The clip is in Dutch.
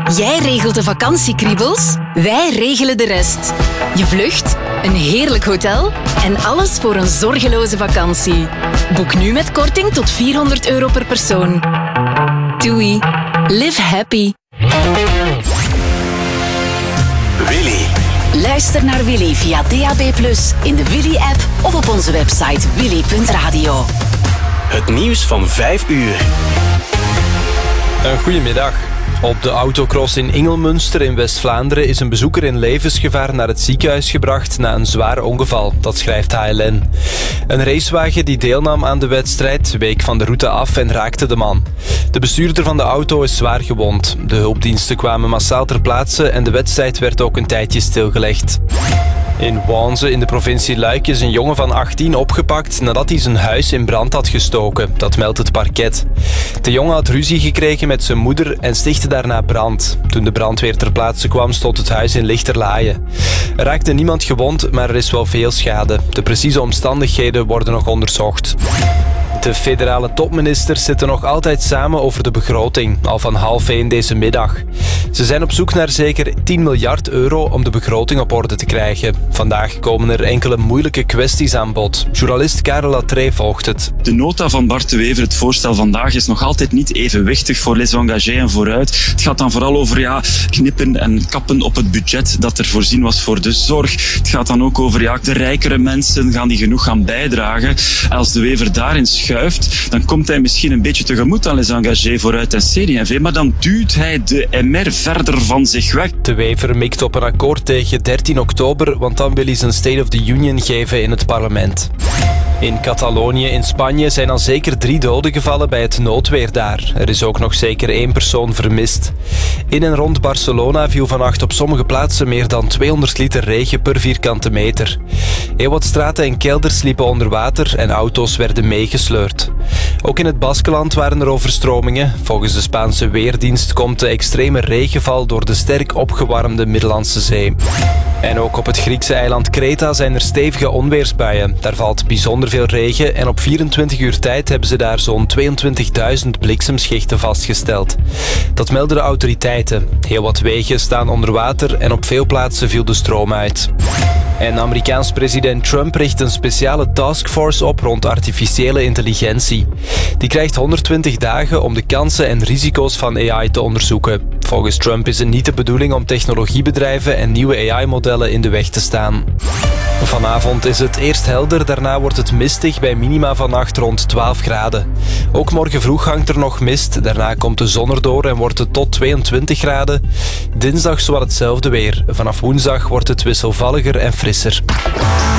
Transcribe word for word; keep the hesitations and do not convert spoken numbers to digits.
Jij regelt de vakantiekriebels, wij regelen de rest. Je vlucht, een heerlijk hotel en alles voor een zorgeloze vakantie. Boek nu met korting tot vierhonderd euro per persoon. Doei. Live happy. Willy. Luister naar Willy via D A B plus, in de Willy-app of op onze website willy punt radio. Het nieuws van vijf uur. Een goedemiddag. Op de autocross in Ingelmunster in West-Vlaanderen is een bezoeker in levensgevaar naar het ziekenhuis gebracht na een zwaar ongeval. Dat schrijft H L N. Een racewagen die deelnam aan de wedstrijd week van de route af en raakte de man. De bestuurder van de auto is zwaar gewond. De hulpdiensten kwamen massaal ter plaatse en de wedstrijd werd ook een tijdje stilgelegd. In Wanze in de provincie Luik is een jongen van achttien opgepakt nadat hij zijn huis in brand had gestoken. Dat meldt het parket. De jongen had ruzie gekregen met zijn moeder en stichtte daarna brand. Toen de brandweer ter plaatse kwam stond het huis in lichterlaaien. Er raakte niemand gewond, maar er is wel veel schade. De precieze omstandigheden worden nog onderzocht. De federale topministers zitten nog altijd samen over de begroting, al van half één deze middag. Ze zijn op zoek naar zeker tien miljard euro om de begroting op orde te krijgen. Vandaag komen er enkele moeilijke kwesties aan bod. Journalist Karel Latree volgt het. De nota van Bart de Wever, het voorstel vandaag, is nog altijd niet evenwichtig voor les engagés en vooruit. Het gaat dan vooral over ja, knippen en kappen op het budget dat er voorzien was voor de zorg. Het gaat dan ook over ja, de rijkere mensen, gaan die genoeg gaan bijdragen. Als de Wever daarin schuift, dan komt hij misschien een beetje tegemoet aan les engagés vooruit en C D en V, maar dan duwt hij de M R verder van zich weg. De Wever mikt op een akkoord tegen dertien oktober, want dan wil hij zijn State of the Union geven in het parlement. In Catalonië in Spanje zijn al zeker drie doden gevallen bij het noodweer daar. Er is ook nog zeker één persoon vermist. In en rond Barcelona viel vannacht op sommige plaatsen meer dan tweehonderd liter regen per vierkante meter. Heel wat straten en kelders liepen onder water en auto's werden meegesleurd. Ook in het Baskeland waren er overstromingen. Volgens de Spaanse Weerdienst komt de extreme regenval door de sterk opgewarmde Middellandse Zee. En ook op het Griekse eiland Kreta zijn er stevige onweersbuien. Daar valt bijzonder veel regen en op vierentwintig uur tijd hebben ze daar zo'n tweeëntwintigduizend bliksemschichten vastgesteld. Dat melden de autoriteiten. Heel wat wegen staan onder water en op veel plaatsen viel de stroom uit. En Amerikaans president Trump richt een speciale taskforce op rond artificiële intelligentie. Die krijgt honderdtwintig dagen om de kansen en risico's van A I te onderzoeken. Volgens Trump is het niet de bedoeling om technologiebedrijven en nieuwe A I-modellen in de weg te staan. Vanavond is het eerst helder, daarna wordt het mistig bij minima vannacht rond twaalf graden. Ook morgen vroeg hangt er nog mist, daarna komt de zon erdoor en wordt het tot tweeëntwintig graden. Dinsdag zowat hetzelfde weer. Vanaf woensdag wordt het wisselvalliger en frisser.